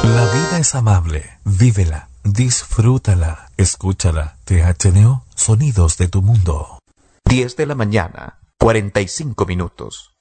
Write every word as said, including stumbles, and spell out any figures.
La vida es amable, vívela, disfrútala, escúchala. T H D O, sonidos de tu mundo. diez de la mañana, cuarenta y cinco minutos.